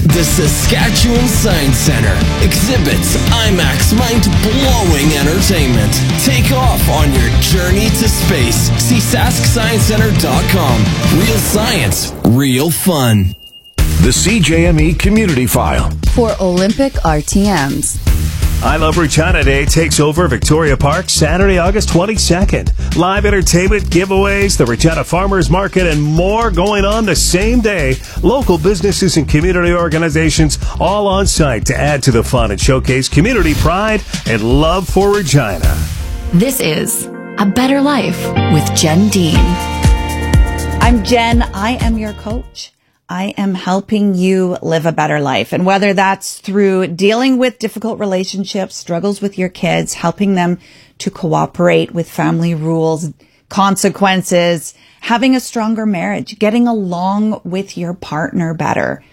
The Saskatchewan Science Centre exhibits IMAX mind-blowing entertainment. Take off on your journey to space. See SaskScienceCenter.com. Real science, real fun. The CJME Community File. For Olympic RTMs. I Love Regina Day takes over Victoria Park Saturday, August 22nd. Live entertainment, giveaways, the Regina Farmers Market, and more going on the same day. Local businesses and community organizations all on site to add to the fun and showcase community pride and love for Regina. This is A Better Life with Jen Dean. I'm Jen. I am your coach. I am helping you live a better life. And whether that's through dealing with difficult relationships, struggles with your kids, helping them to cooperate with family rules, consequences, having a stronger marriage, getting along with your partner better,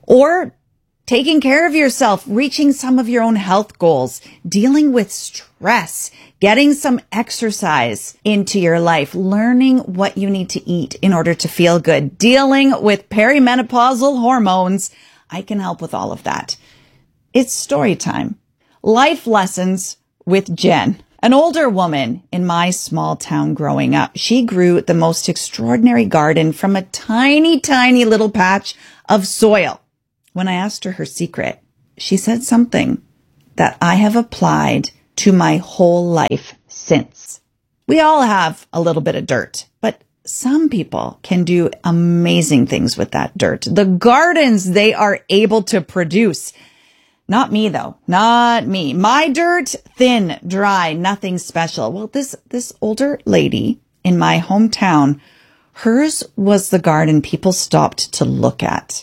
or taking care of yourself, reaching some of your own health goals, dealing with stress, getting some exercise into your life, learning what you need to eat in order to feel good, dealing with perimenopausal hormones. I can help with all of that. It's story time. Life lessons with Jen, an older woman in my small town growing up. She grew the most extraordinary garden from a tiny, tiny little patch of soil. When I asked her secret, she said something that I have applied to my whole life since. We all have a little bit of dirt, but some people can do amazing things with that dirt. The gardens they are able to produce. Not me though, not me. My dirt, thin, dry, nothing special. Well, this older lady in my hometown, hers was the garden people stopped to look at.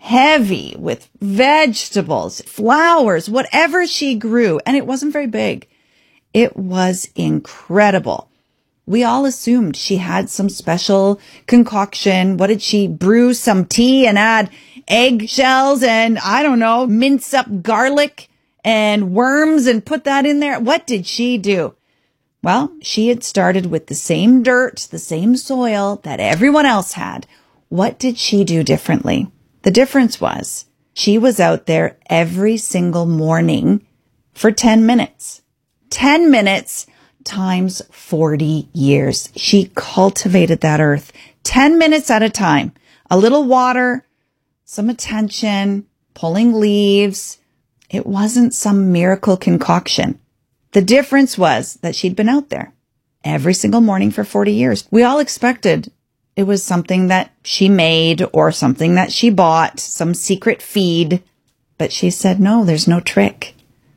Heavy with vegetables, flowers, whatever she grew. And it wasn't very big. It was incredible. We all assumed she had some special concoction. What did she brew? Some tea and add eggshells and I don't know, mince up garlic and worms and put that in there. What did she do? Well, she had started with the same dirt, the same soil that everyone else had. What did she do differently? The difference was she was out there every single morning for 10 minutes. 10 minutes times 40 years. She cultivated that earth 10 minutes at a time. A little water, some attention, pulling leaves. It wasn't some miracle concoction. The difference was that she'd been out there every single morning for 40 years. We all expected it was something that she made or something that she bought, some secret feed. But she said, no, there's no trick.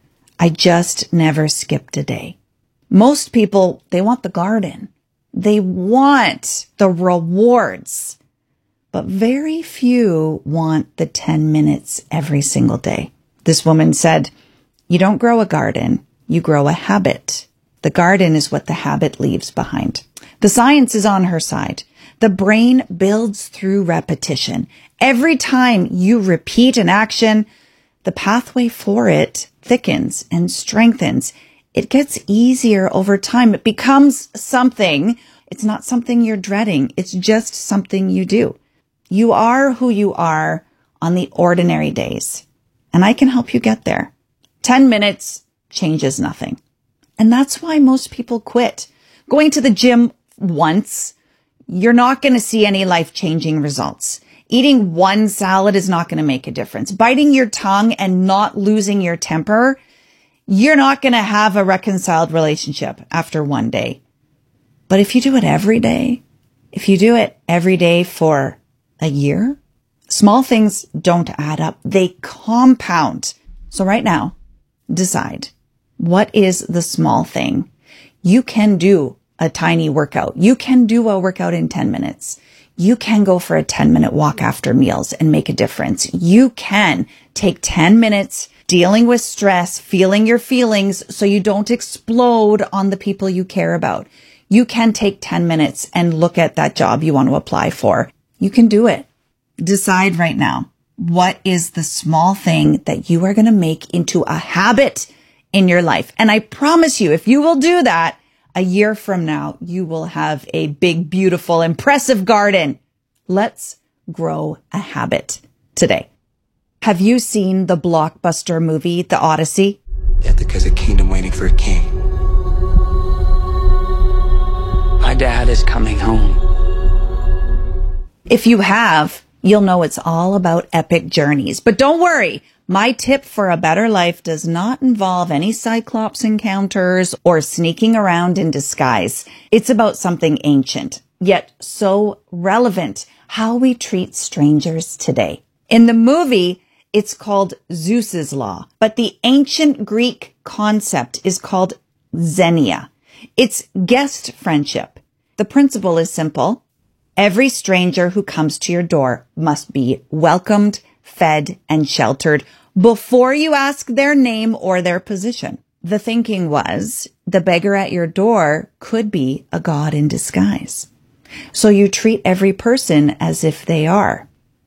I just never skipped a day. Most people, they want the garden. They want the rewards. But very few want the 10 minutes every single day. This woman said, you don't grow a garden, you grow a habit. The garden is what the habit leaves behind. The science is on her side. The brain builds through repetition. Every time you repeat an action, the pathway for it thickens and strengthens. It gets easier over time. It becomes something. It's not something you're dreading. It's just something you do. You are who you are on the ordinary days. And I can help you get there. 10 minutes changes nothing. And that's why most people quit. Going to the gym once, you're not going to see any life-changing results. Eating one salad is not going to make a difference. Biting your tongue and not losing your temper, you're not going to have a reconciled relationship after one day. But if you do it every day, if you do it every day for a year, small things don't add up. They compound. So right now, decide, what is the small thing? You can do a tiny workout. You can do a workout in 10 minutes. You can go for a 10-minute walk after meals and make a difference. You can take 10 minutes dealing with stress, feeling your feelings so you don't explode on the people you care about. You can take 10 minutes and look at that job you want to apply for. You can do it. Decide right now, what is the small thing that you are going to make into a habit in your life? And I promise you, if you will do that, a year from now, you will have a big, beautiful, impressive garden. Let's grow a habit today. Have you seen the blockbuster movie, The Odyssey? Ithaca's a kingdom waiting for a king. My dad is coming home. If you have, you'll know it's all about epic journeys. But don't worry, my tip for a better life does not involve any Cyclops encounters or sneaking around in disguise. It's about something ancient, yet so relevant, how we treat strangers today. In the movie, it's called Zeus's Law, but the ancient Greek concept is called xenia. It's guest friendship. The principle is simple. Every stranger who comes to your door must be welcomed, fed, and sheltered before you ask their name or their position. The thinking was the beggar at your door could be a god in disguise. So you treat every person as if they are.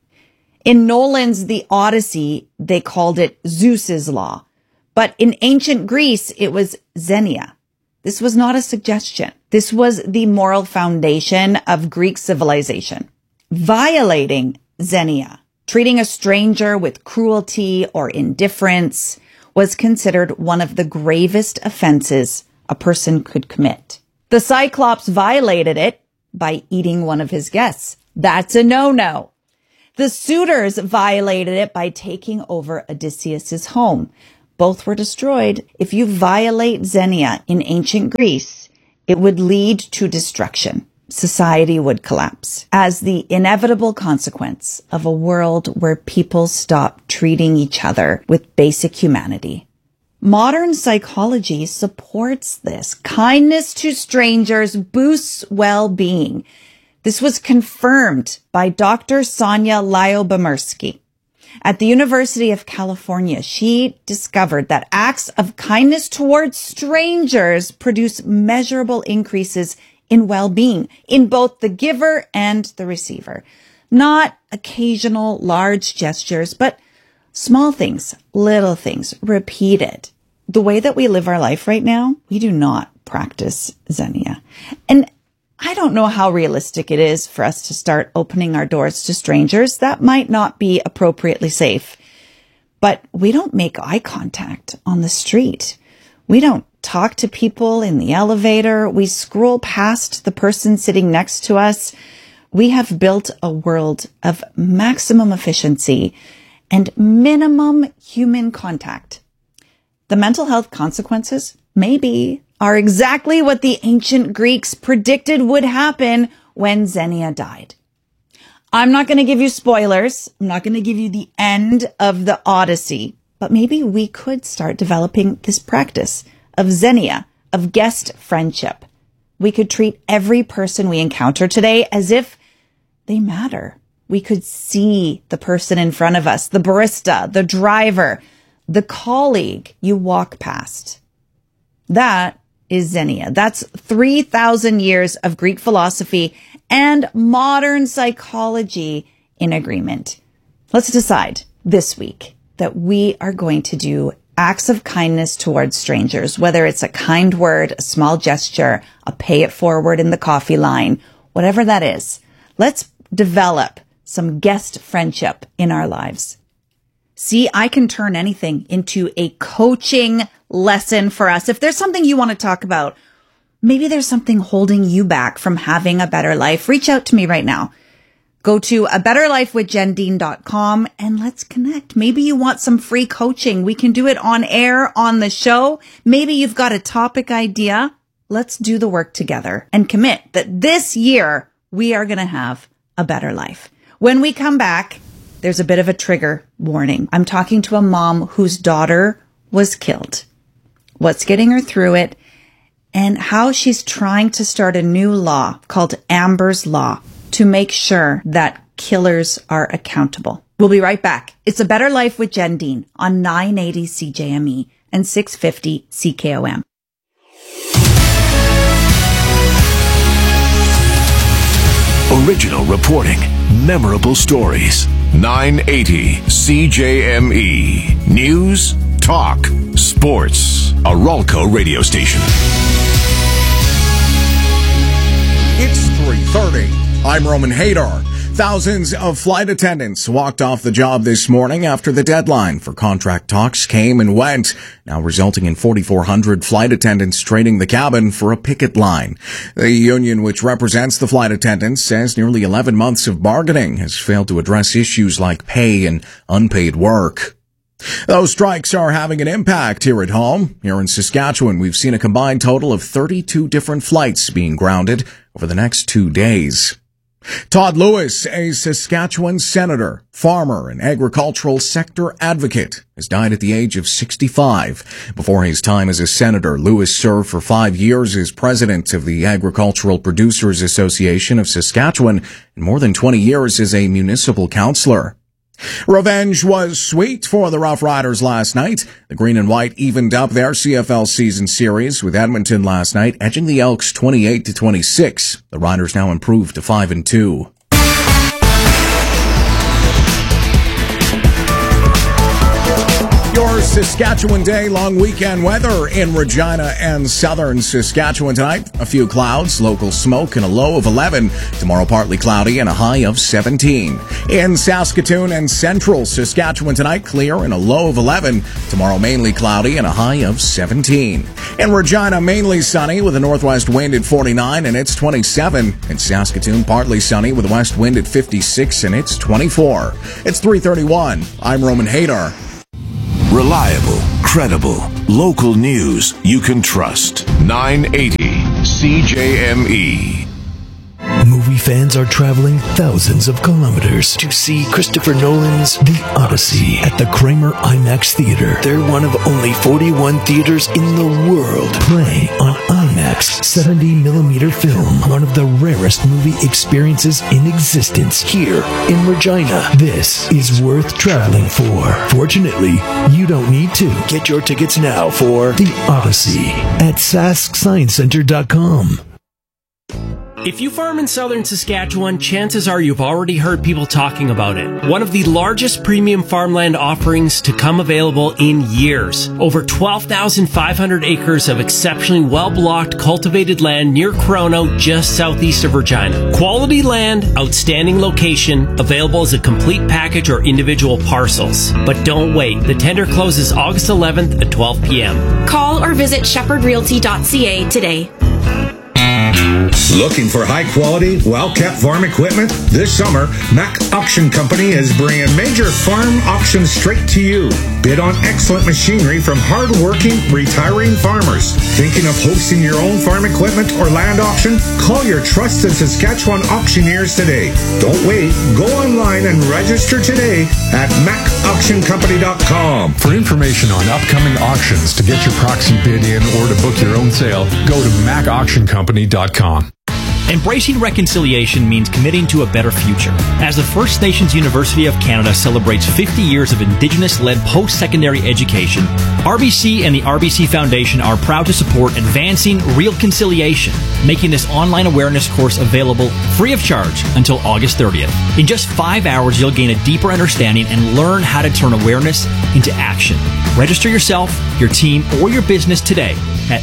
In Nolan's The Odyssey, they called it Zeus's Law. But in ancient Greece, it was xenia. This was not a suggestion. This was the moral foundation of Greek civilization. Violating xenia, treating a stranger with cruelty or indifference, was considered one of the gravest offenses a person could commit. The Cyclops violated it by eating one of his guests. That's a no-no. The suitors violated it by taking over Odysseus's home. Both were destroyed. If you violate xenia in ancient Greece, it would lead to destruction. Society would collapse as the inevitable consequence of a world where people stop treating each other with basic humanity. Modern psychology supports this. Kindness to strangers boosts well-being. This was confirmed by Dr. Sonia Lyubomirsky. At the University of California, she discovered that acts of kindness towards strangers produce measurable increases in well-being in both the giver and the receiver. Not occasional large gestures, but small things, little things, repeated. The way that we live our life right now, we do not practice xenia. And I don't know how realistic it is for us to start opening our doors to strangers. That might not be appropriately safe. But we don't make eye contact on the street. We don't talk to people in the elevator. We scroll past the person sitting next to us. We have built a world of maximum efficiency and minimum human contact. The mental health consequences, maybe, are exactly what the ancient Greeks predicted would happen when Xenia died. I'm not going to give you spoilers. I'm not going to give you the end of the Odyssey, but maybe we could start developing this practice of Xenia, of guest friendship. We could treat every person we encounter today as if they matter. We could see the person in front of us, the barista, the driver, the colleague you walk past. That is Xenia. That's 3,000 years of Greek philosophy and modern psychology in agreement. Let's decide this week that we are going to do acts of kindness towards strangers, whether it's a kind word, a small gesture, a pay it forward in the coffee line, whatever that is. Let's develop some guest friendship in our lives. See, I can turn anything into a coaching lesson for us. If there's something you want to talk about, maybe there's something holding you back from having a better life, reach out to me right now. Go to abetterlifewithjendean.com and let's connect. Maybe you want some free coaching. We can do it on air, on the show. Maybe you've got a topic idea. Let's do the work together and commit that this year we are going to have a better life. When we come back, there's a bit of a trigger warning. I'm talking to a mom whose daughter was killed. What's getting her through it, and how she's trying to start a new law called Amber's Law to make sure that killers are accountable. We'll be right back. It's A Better Life with Jen Dean on 980 CJME and 650 CKOM. Original reporting, memorable stories. 980 CJME. News, talk, sports. A Ralco radio station. It's 3:30. I'm Roman Hadar. Thousands of flight attendants walked off the job this morning after the deadline for contract talks came and went, now resulting in 4,400 flight attendants trading the cabin for a picket line. The union, which represents the flight attendants, says nearly 11 months of bargaining has failed to address issues like pay and unpaid work. Those strikes are having an impact here at home. Here in Saskatchewan, we've seen a combined total of 32 different flights being grounded over the next 2 days. Todd Lewis, a Saskatchewan senator, farmer, and agricultural sector advocate, has died at the age of 65. Before his time as a senator, Lewis served for 5 years as president of the Agricultural Producers Association of Saskatchewan and more than 20 years as a municipal councillor. Revenge was sweet for the Rough Riders last night. The Green and White evened up their CFL season series with Edmonton last night, edging the Elks 28-26. The Riders now improved to 5-2. Your Saskatchewan Day long weekend weather in Regina and southern Saskatchewan tonight. A few clouds, local smoke, and a low of 11. Tomorrow partly cloudy and a high of 17. In Saskatoon and central Saskatchewan tonight, clear and a low of 11. Tomorrow mainly cloudy and a high of 17. In Regina, mainly sunny with a northwest wind at 49 and it's 27. In Saskatoon, partly sunny with a west wind at 56 and it's 24. It's 3:31. I'm Roman Hadar. Reliable, credible, local news you can trust. 980 CJME. Movie fans are traveling thousands of kilometers to see Christopher Nolan's The Odyssey at the Kramer IMAX Theater. They're one of only 41 theaters in the world playing on IMAX 70mm film, one of the rarest movie experiences in existence here in Regina. This is worth traveling for. Fortunately, you don't need to. Get your tickets now for The Odyssey at SaskScienceCenter.com. If you farm in southern Saskatchewan, chances are you've already heard people talking about it. One of the largest premium farmland offerings to come available in years. Over 12,500 acres of exceptionally well-blocked, cultivated land near Corono, just southeast of Regina. Quality land, outstanding location, available as a complete package or individual parcels. But don't wait. The tender closes August 11th at 12 p.m. Call or visit shepherdrealty.ca today. Looking for high-quality, well-kept farm equipment? This summer, Mac Auction Company is bringing major farm auctions straight to you. Bid on excellent machinery from hard-working, retiring farmers. Thinking of hosting your own farm equipment or land auction? Call your trusted Saskatchewan auctioneers today. Don't wait. Go online and register today at macauctioncompany.com. For information on upcoming auctions, to get your proxy bid in, or to book your own sale, go to macauctioncompany.com. Embracing reconciliation means committing to a better future. As the First Nations University of Canada celebrates 50 years of Indigenous-led post-secondary education, RBC and the RBC Foundation are proud to support advancing reconciliation, making this online awareness course available free of charge until August 30th. In just 5 hours, you'll gain a deeper understanding and learn how to turn awareness into action. Register yourself, your team, or your business today at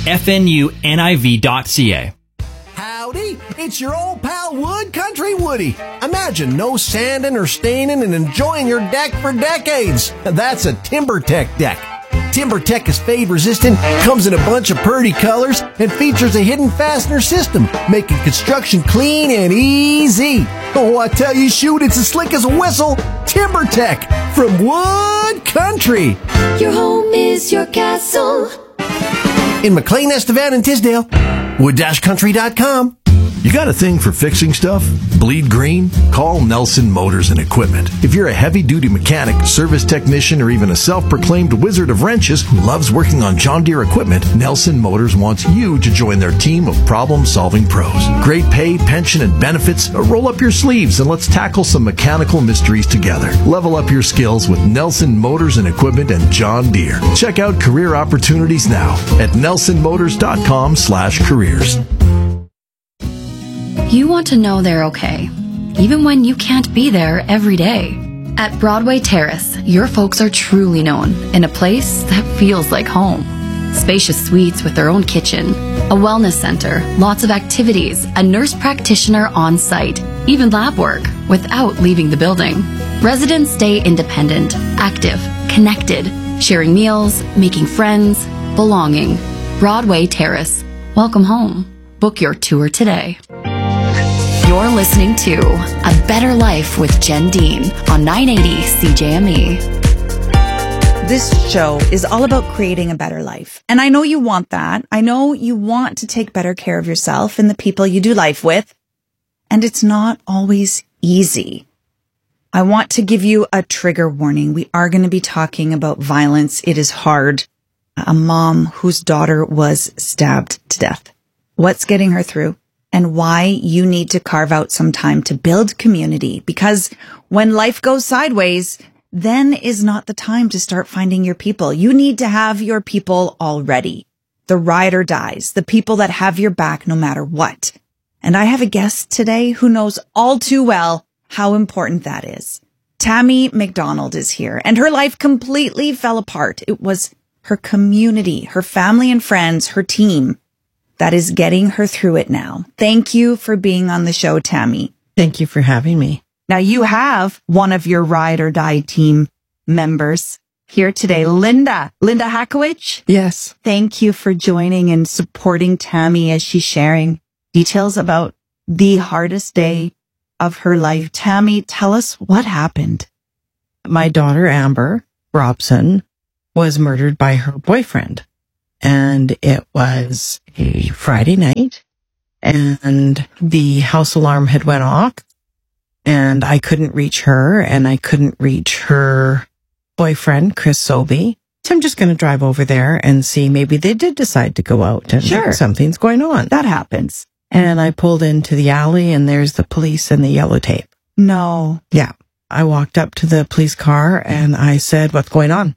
fnuniv.ca. Howdy, it's your old pal Wood Country Woody. Imagine no sanding or staining and enjoying your deck for decades. That's a TimberTech deck. TimberTech is fade resistant, comes in a bunch of pretty colors, and features a hidden fastener system, making construction clean and easy. Oh, I tell you, shoot, it's as slick as a whistle. TimberTech from Wood Country. Your home is your castle. In McLean, Estevan, and Tisdale. Wood-country.com. You got a thing for fixing stuff? Bleed green? Call Nelson Motors and Equipment. If you're a heavy-duty mechanic, service technician, or even a self-proclaimed wizard of wrenches who loves working on John Deere equipment, Nelson Motors wants you to join their team of problem-solving pros. Great pay, pension, and benefits. Roll up your sleeves and let's tackle some mechanical mysteries together. Level up your skills with Nelson Motors and Equipment and John Deere. Check out career opportunities now at nelsonmotors.com/careers. You want to know they're okay, even when you can't be there every day. At Broadway Terrace, your folks are truly known in a place that feels like home. Spacious suites with their own kitchen, a wellness center, lots of activities, a nurse practitioner on site, even lab work, without leaving the building. Residents stay independent, active, connected, sharing meals, making friends, belonging. Broadway Terrace. Welcome home. Book your tour today. You're listening to A Better Life with Jen Dean on 980 CJME. This show is all about creating a better life. And I know you want that. I know you want to take better care of yourself and the people you do life with. And it's not always easy. I want to give you a trigger warning. We are going to be talking about violence. It is hard. A mom whose daughter was stabbed to death. What's getting her through? And why you need to carve out some time to build community. Because when life goes sideways, then is not the time to start finding your people. You need to have your people already. The ride or dies, the people that have your back no matter what. And I have a guest today who knows all too well how important that is. Tammy McDonald is here, and her life completely fell apart. It was her community, her family and friends, her team that is getting her through it now. Thank you for being on the show, Tammy. Thank you for having me. Now, you have one of your ride or die team members here today, Linda Hakowich. Yes. Thank you for joining and supporting Tammy as she's sharing details about the hardest day of her life. Tammy, tell us what happened. My daughter, Amber Robson, was murdered by her boyfriend. And it was a Friday night, and the house alarm had went off. And I couldn't reach her, and I couldn't reach her boyfriend, Chris Sobey. So I'm just going to drive over there and see. Maybe they did decide to go out and something's going on. That happens. And I pulled into the alley, and there's the police and the yellow tape. No. Yeah. I walked up to the police car, and I said, "What's going on?"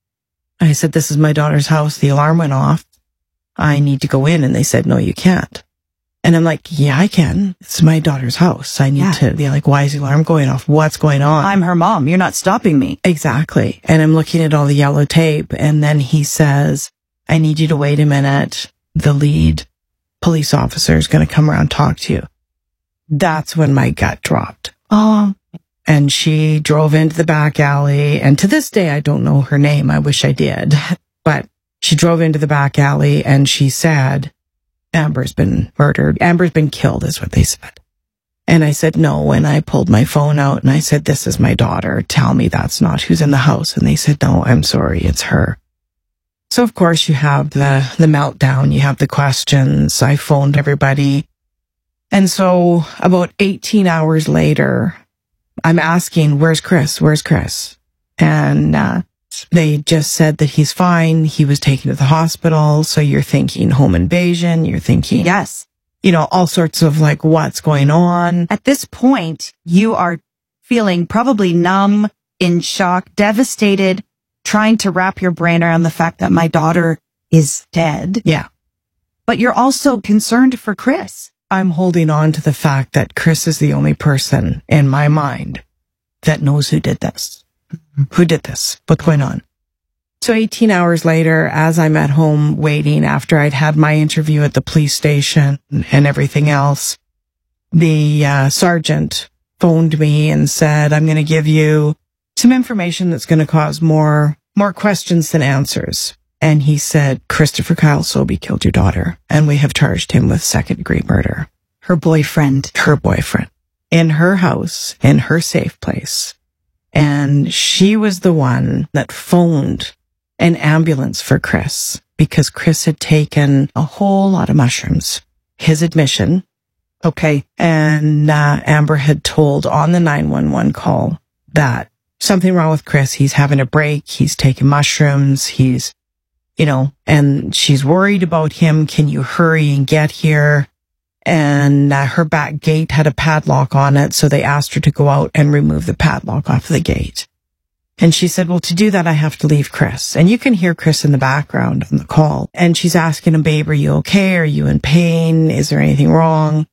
I said, "This is my daughter's house. The alarm went off. I need to go in." And they said, "No, you can't." And I'm like, "Yeah, I can. It's my daughter's house. I need to." They're like, "Why is the alarm going off? What's going on?" I'm her mom. You're not stopping me. Exactly. And I'm looking at all the yellow tape. And then he says, "I need you to wait a minute. The lead police officer is going to come around and talk to you." That's when my gut dropped. Oh. And she drove into the back alley. And to this day, I don't know her name. I wish I did. But she drove into the back alley and she said, "Amber's been murdered. Amber's been killed," is what they said. And I said, "No." And I pulled my phone out and I said, "This is my daughter. Tell me that's not who's in the house." And they said, "No, I'm sorry. It's her." So of course you have the meltdown. You have the questions. I phoned everybody. And so about 18 hours later, I'm asking, "Where's Chris? Where's Chris?" And, they just said that he's fine. He was taken to the hospital. So you're thinking home invasion. You're thinking, yes, all sorts of like, what's going on? At this point, you are feeling probably numb, in shock, devastated, trying to wrap your brain around the fact that my daughter is dead. Yeah. But you're also concerned for Chris. I'm holding on to the fact that Chris is the only person in my mind that knows who did this. Who did this? What's going on? So 18 hours later, as I'm at home waiting after I'd had my interview at the police station and everything else, the sergeant phoned me and said, "I'm going to give you some information that's going to cause more questions than answers." And he said, "Christopher Kyle Sobey killed your daughter, and we have charged him with second-degree murder." Her boyfriend. In her house, in her safe place. And she was the one that phoned an ambulance for Chris because Chris had taken a whole lot of mushrooms. His admission. Okay. And Amber had told on the 911 call that something wrong with Chris. He's having a break. He's taking mushrooms. He's, and she's worried about him. Can you hurry and get here? And her back gate had a padlock on it, so they asked her to go out and remove the padlock off the gate. And she said, "Well, to do that, I have to leave Chris." And you can hear Chris in the background on the call. And she's asking him, "Babe, are you okay? Are you in pain? Is there anything wrong?"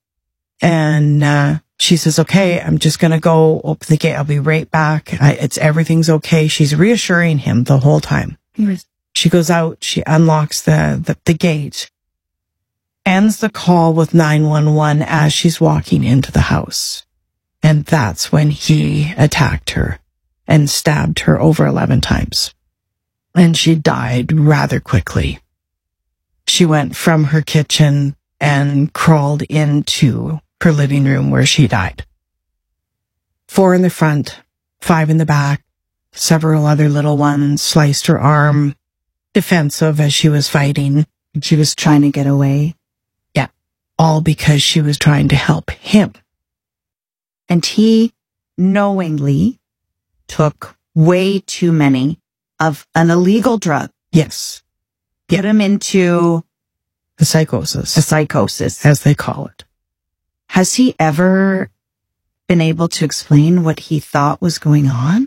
And she says, "Okay, I'm just going to go open the gate. I'll be right back. Everything's okay." She's reassuring him the whole time. She goes out, she unlocks the gate, ends the call with 911 as she's walking into the house. And that's when he attacked her and stabbed her over 11 times. And she died rather quickly. She went from her kitchen and crawled into her living room where she died. 4 in the front, 5 in the back, several other little ones sliced her arm, defensive as she was fighting. She was trying to get away. Yeah. All because she was trying to help him. And he knowingly took way too many of an illegal drug. Yes. Put him into a psychosis. A psychosis, as they call it. Has he ever been able to explain what he thought was going on?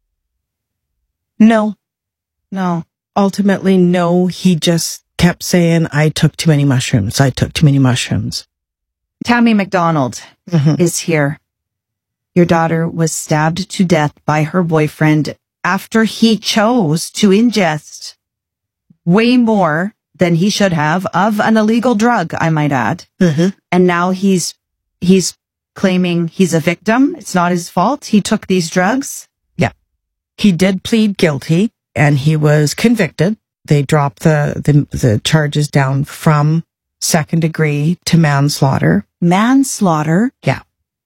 No. Ultimately, no. He just kept saying, I took too many mushrooms. I took too many mushrooms. Tammy McDonald is here. Your daughter was stabbed to death by her boyfriend after he chose to ingest way more than he should have of an illegal drug, I might add. And now he's claiming he's a victim. It's not his fault. He took these drugs. Yeah. He did plead guilty and he was convicted. They dropped the charges down from 2nd degree to manslaughter. Manslaughter? Yeah.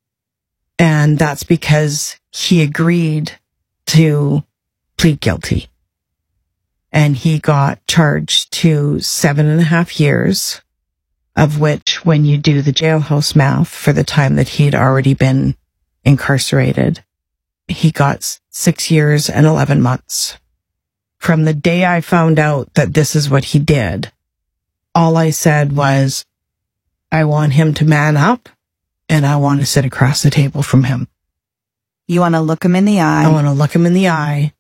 And that's because he agreed to plead guilty. And he got charged to 7.5 years, of which, when you do the jailhouse math for the time that he'd already been incarcerated, he got 6 years and 11 months. From the day I found out that this is what he did, all I said was, I want him to man up and I want to sit across the table from him. You want to look him in the eye? I want to look him in the eye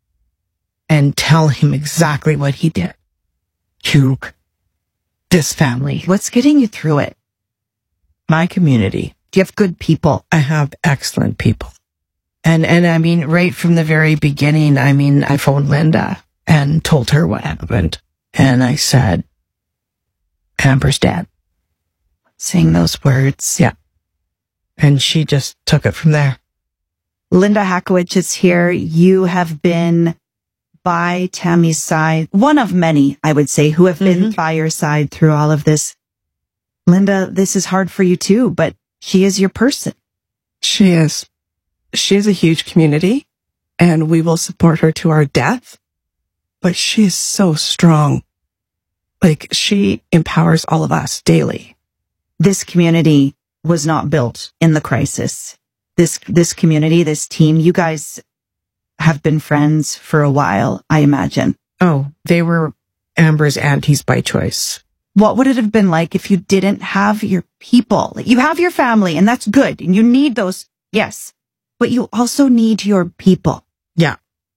and tell him exactly what he did to this family. What's getting you through it? My community. Do you have good people? I have excellent people. And I mean, right from the very beginning, I phoned Linda and told her what happened. And I said, Amber's dead. Saying those words. Yeah. And she just took it from there. Linda Hackowicz is here. You have been by Tammy's side. One of many, I would say, who have been by your side through all of this. Linda, this is hard for you too, but she is your person. She is. She is a huge community and we will support her to our death, but she is so strong. Like, she empowers all of us daily. This community was not built in the crisis. This community, this team, you guys have been friends for a while, I imagine. Oh, they were Amber's aunties by choice. What would it have been like if you didn't have your people? You have your family, and that's good, and you need those, yes, but you also need your people. Yeah.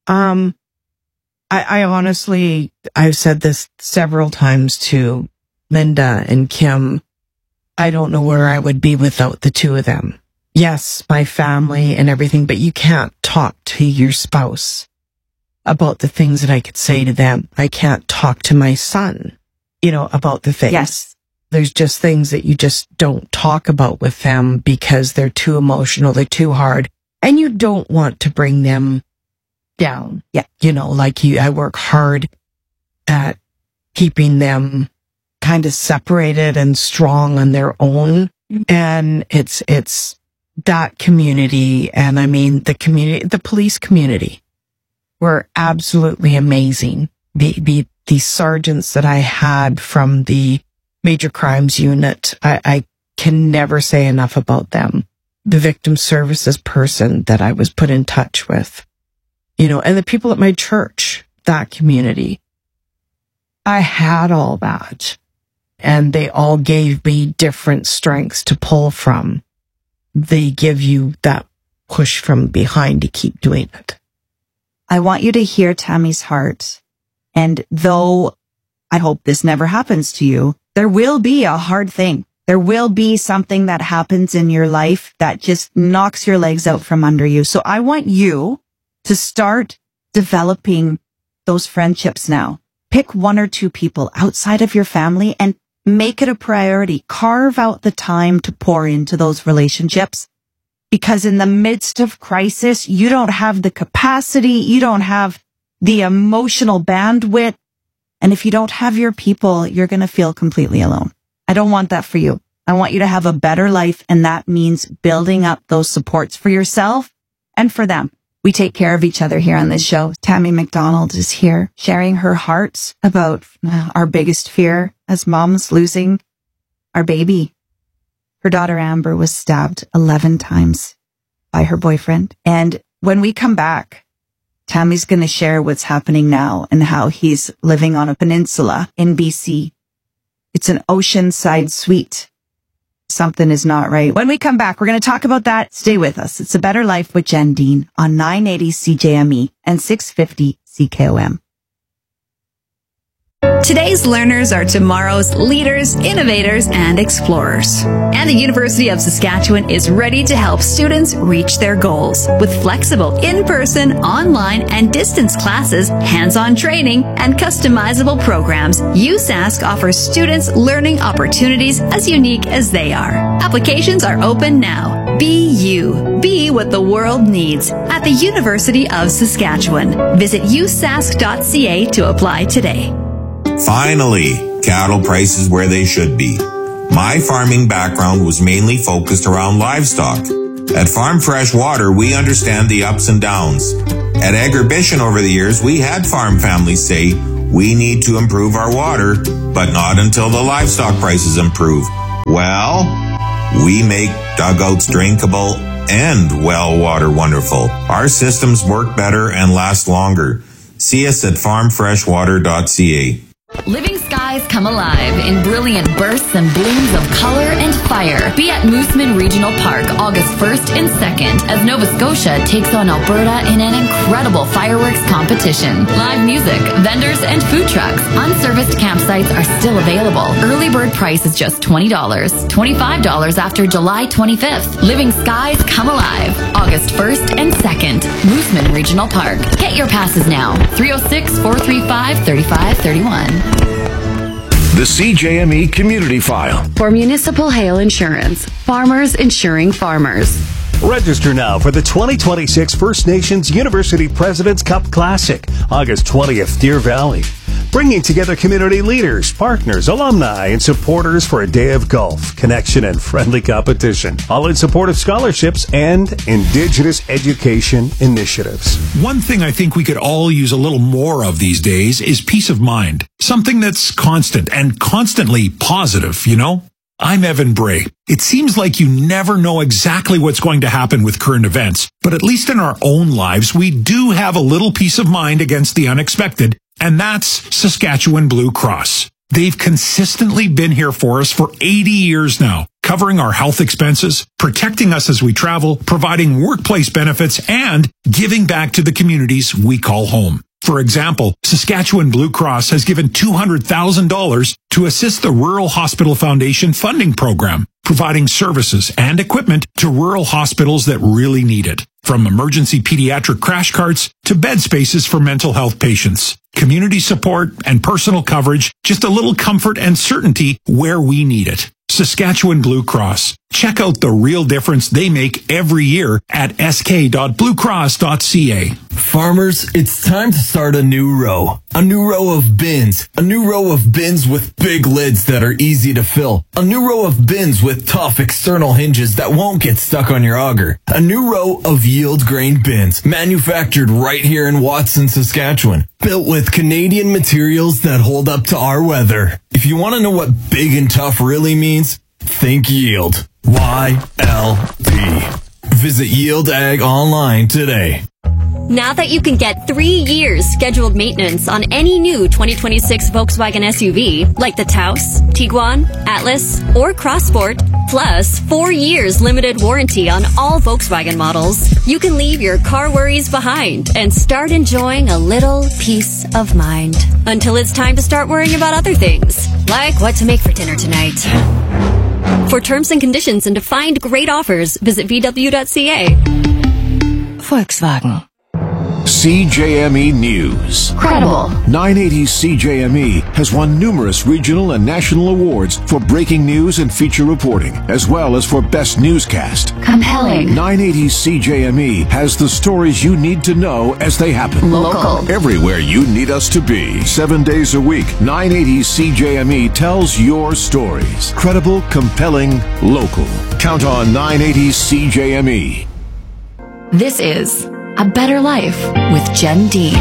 I honestly, I've said this several times to Linda and Kim. I don't know where I would be without the two of them. Yes, my family and everything, but you can't talk to your spouse about the things that I could say to them. I can't talk to my son, about the things. Yes. There's just things that you just don't talk about with them because they're too emotional, they're too hard, and you don't want to bring them down. Yeah. I work hard at keeping them kind of separated and strong on their own. And it's that community. And the community, the police community were absolutely amazing. The sergeants that I had from the major crimes unit, I can never say enough about them. The victim services person that I was put in touch with, and the people at my church, that community. I had all that, and they all gave me different strengths to pull from. They give you that push from behind to keep doing it. I want you to hear Tammy's heart. And though I hope this never happens to you, there will be a hard thing. There will be something that happens in your life that just knocks your legs out from under you. So I want you to start developing those friendships now. Pick 1 or 2 people outside of your family and make it a priority. Carve out the time to pour into those relationships. Because in the midst of crisis, you don't have the capacity, you don't have the emotional bandwidth. And if you don't have your people, you're going to feel completely alone. I don't want that for you. I want you to have a better life. And that means building up those supports for yourself and for them. We take care of each other here on this show. Tammy McDonald is here sharing her heart about our biggest fear as moms, losing our baby. Her daughter Amber was stabbed 11 times by her boyfriend. And when we come back, Tammy's going to share what's happening now and how he's living on a peninsula in BC. It's an oceanside suite. Something is not right. When we come back, we're going to talk about that. Stay with us. It's A Better Life with Jen Dean on 980 CJME and 650 CKOM. Today's learners are tomorrow's leaders, innovators, and explorers. And the University of Saskatchewan is ready to help students reach their goals with flexible in-person, online, and distance classes, hands-on training, and customizable programs. USask offers students learning opportunities as unique as they are. Applications are open now. Be you. Be what the world needs at the University of Saskatchewan. Visit usask.ca to apply today. Finally, cattle prices where they should be. My farming background was mainly focused around livestock. At Farm Fresh Water, we understand the ups and downs. At Agribition over the years, we had farm families say, we need to improve our water, but not until the livestock prices improve. Well, we make dugouts drinkable and well water wonderful. Our systems work better and last longer. See us at farmfreshwater.ca. Living skies come alive in brilliant bursts and blooms of color and fire. Be at Mooseman Regional Park August 1st and 2nd as Nova Scotia takes on Alberta in an incredible fireworks competition. Live music, vendors, and food trucks. Unserviced campsites are still available. Early bird price is just $20. $25 after July 25th. Living skies come alive August 1st and 2nd. Mooseman Regional Park. Get your passes now. 306-435-3531. The CJME Community File. For Municipal Hail Insurance, farmers insuring farmers. Register now for the 2026 First Nations University President's Cup Classic, August 20th, Deer Valley. Bringing together community leaders, partners, alumni, and supporters for a day of golf, connection, and friendly competition. All in support of scholarships and Indigenous education initiatives. One thing I think we could all use a little more of these days is peace of mind. Something that's constant and constantly positive, you know? I'm Evan Bray. It seems like you never know exactly what's going to happen with current events, but at least in our own lives, we do have a little peace of mind against the unexpected, and that's Saskatchewan Blue Cross. They've consistently been here for us for 80 years now, covering our health expenses, protecting us as we travel, providing workplace benefits, and giving back to the communities we call home. For example, Saskatchewan Blue Cross has given $200,000 to assist the Rural Hospital Foundation funding program, providing services and equipment to rural hospitals that really need it. From emergency pediatric crash carts to bed spaces for mental health patients. Community support and personal coverage, just a little comfort and certainty where we need it. Saskatchewan Blue Cross. Check out the real difference they make every year at sk.bluecross.ca. Farmers, it's time to start a new row. A new row of bins. A new row of bins with big lids that are easy to fill. A new row of bins with tough external hinges that won't get stuck on your auger. A new row of yield grain bins, manufactured right here in Watson, Saskatchewan. Built with Canadian materials that hold up to our weather. If you want to know what big and tough really means, think yield. YLD. Visit Yield Ag online today. Now that you can get 3 years scheduled maintenance on any new 2026 Volkswagen SUV, like the Taos, Tiguan, Atlas, or Crossport, plus 4 years limited warranty on all Volkswagen models, you can leave your car worries behind and start enjoying a little peace of mind. Until it's time to start worrying about other things, like what to make for dinner tonight. For terms and conditions and to find great offers, visit VW.ca. Volkswagen. CJME News. Credible. 980 CJME has won numerous regional and national awards for breaking news and feature reporting, as well as for best newscast. Compelling. 980 CJME has the stories you need to know as they happen. Local. Everywhere you need us to be. 7 days a week, 980 CJME tells your stories. Credible, compelling, local. Count on 980 CJME. This is A Better Life with Jen Dean.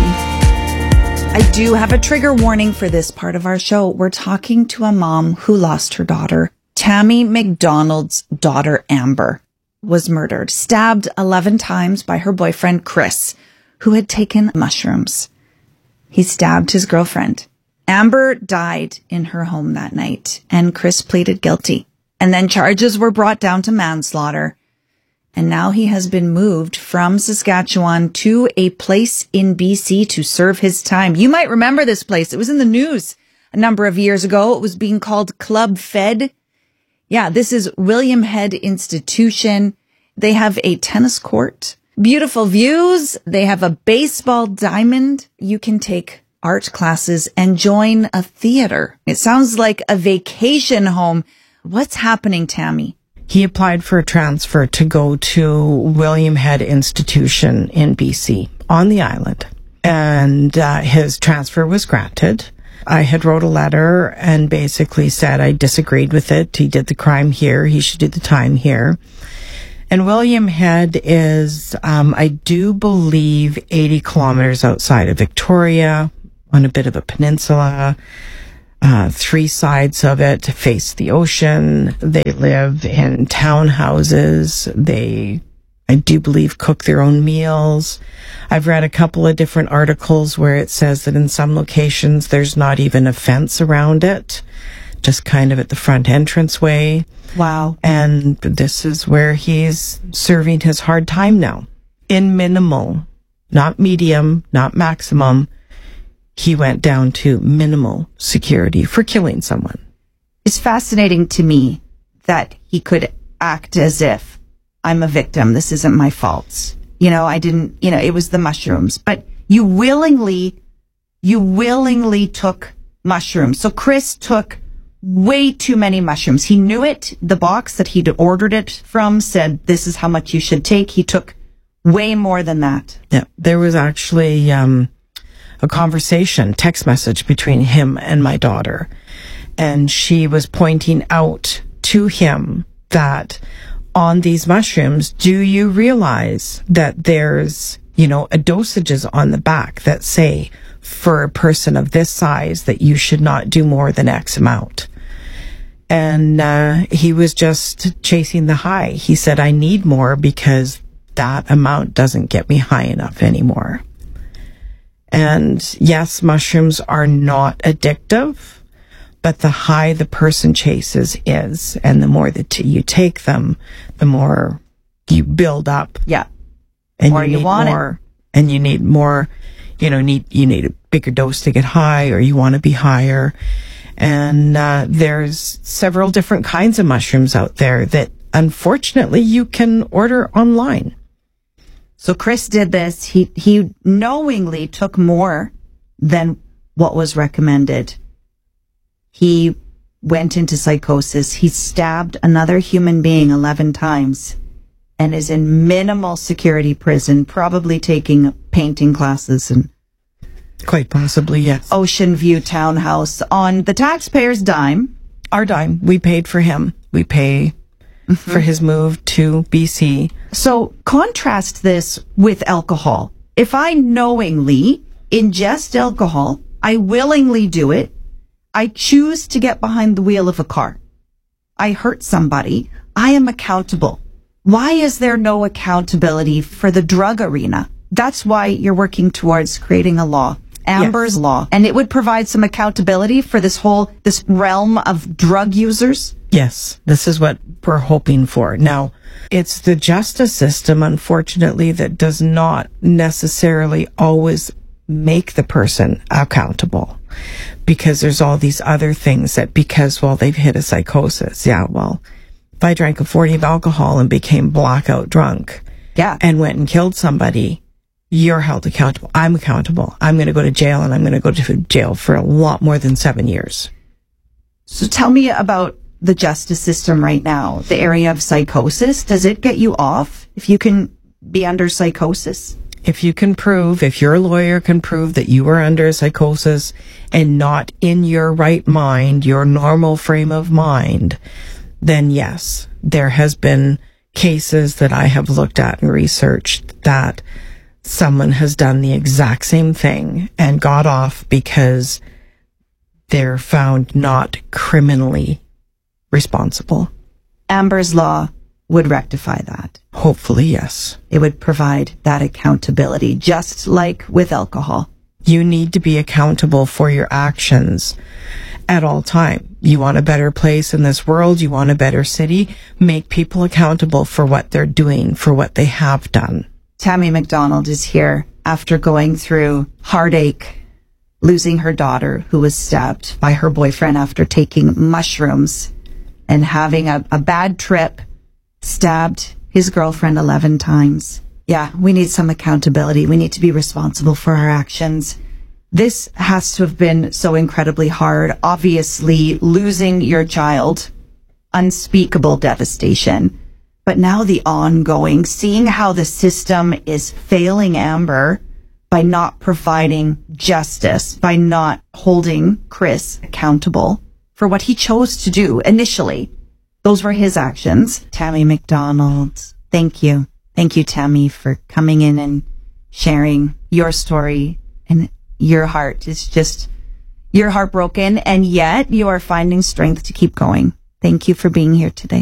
I do have a trigger warning for this part of our show. We're talking to a mom who lost her daughter. Tammy McDonald's daughter, Amber, was murdered, stabbed 11 times by her boyfriend, Chris, who had taken mushrooms. He stabbed his girlfriend. Amber died in her home that night, and Chris pleaded guilty. And then charges were brought down to manslaughter. And now he has been moved from Saskatchewan to a place in BC to serve his time. You might remember this place. It was in the news a number of years ago. It was being called Club Fed. Yeah, this is William Head Institution. They have a tennis court, beautiful views. They have a baseball diamond. You can take art classes and join a theater. It sounds like a vacation home. What's happening, Tammy? He applied for a transfer to go to William Head Institution in BC on the island, and his transfer was granted. I had wrote a letter and basically said I disagreed with it. He did the crime here. He should do the time here. And William Head is, I do believe, 80 kilometers outside of Victoria on a bit of a peninsula. 3 sides of it face the ocean. They live in townhouses. They, I do believe, cook their own meals. I've read a couple of different articles where it says that in some locations there's not even a fence around it, just kind of at the front entranceway. Wow. And this is where he's serving his hard time now. In minimal, not medium, not maximum. He went down to minimal security for killing someone. It's fascinating to me that he could act as if I'm a victim. This isn't my fault. You know, I didn't, you know, it was the mushrooms, but you willingly took mushrooms. So Chris took way too many mushrooms. He knew it. The box that he'd ordered it from said, this is how much you should take. He took way more than that. Yeah. There was actually, a conversation, text message between him and my daughter. And she was pointing out to him that on these mushrooms, do you realize that there's, you know, a dosages on the back that say for a person of this size that you should not do more than X amount. And he was just chasing the high. He said, I need more because that amount doesn't get me high enough anymore. And yes, mushrooms are not addictive, but the high the person chases is. And the more that you take them, the more you build up. Yeah. And or you want more, it. And you need more, you need a bigger dose to get high, or you want to be higher. And there's several different kinds of mushrooms out there that unfortunately you can order online. So Chris did this. He knowingly took more than what was recommended. He went into psychosis. He stabbed another human being 11 times and is in minimal security prison, probably taking painting classes and quite possibly, yes. Ocean View townhouse on the taxpayer's dime. Our dime. We paid for him. We pay for his move to BC. So contrast this with alcohol. If I knowingly ingest alcohol, I willingly do it. I choose to get behind the wheel of a car. I hurt somebody. I am accountable. Why is there no accountability for the drug arena? That's why you're working towards creating a law, Amber's law, and it would provide some accountability for this realm of drug users. Yes, this is what we're hoping for. Now, it's the justice system, unfortunately, that does not necessarily always make the person accountable, because there's all these other things that they've hit a psychosis. Yeah, well, if I drank a 40 of alcohol and became blackout drunk and went and killed somebody, you're held accountable. I'm accountable. I'm going to go to jail, and I'm going to go to jail for a lot more than 7 years. So tell me about the justice system right now, the area of psychosis. Does it get you off if you can be under psychosis? If your lawyer can prove that you are under psychosis and not in your right mind, your normal frame of mind, then yes, there has been cases that I have looked at and researched that someone has done the exact same thing and got off because they're found not criminally responsible. Amber's Law would rectify that. Hopefully, yes. It would provide that accountability, just like with alcohol. You need to be accountable for your actions at all time. You want a better place in this world, you want a better city, make people accountable for what they're doing, for what they have done. Tammy McDonald is here after going through heartache, losing her daughter who was stabbed by her boyfriend after taking mushrooms and having a bad trip, stabbed his girlfriend 11 times. Yeah, we need some accountability. We need to be responsible for our actions. This has to have been so incredibly hard. Obviously, losing your child, unspeakable devastation. But now the ongoing, seeing how the system is failing Amber by not providing justice, by not holding Chris accountable for what he chose to do initially. Those were his actions. Tammy McDonald, thank you. Thank you, Tammy, for coming in and sharing your story. And your heart is just, you're heartbroken, and yet you are finding strength to keep going. Thank you for being here today.